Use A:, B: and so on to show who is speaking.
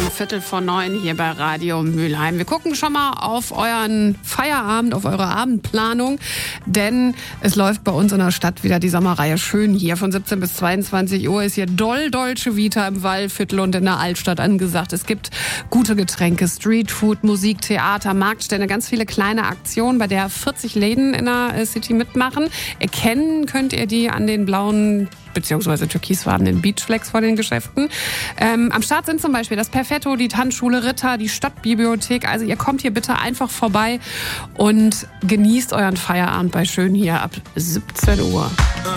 A: um 8:45 hier bei Radio Mülheim. Wir gucken schon mal auf euren Feierabend, auf eure Abendplanung, denn es läuft bei uns in der Stadt wieder die Sommerreihe Schön hier. Von 17 bis 22 Uhr ist hier Dolce Vita im Wallviertel und in der Altstadt angesagt. Es gibt gute Getränke, Streetfood, Musik, Theater, Marktstände, ganz viele kleine Aktionen, bei der 40 Läden in der City mitmachen. Erkennen könnt ihr die an den blauen beziehungsweise türkisfarbenen Beachflags vor den Geschäften. Am Start sind zum Beispiel das Perfetto, die Tanzschule Ritter, die Stadtbibliothek. Also ihr kommt hier bitte einfach vorbei und genießt euren Feierabend bei Schön hier ab 17 Uhr.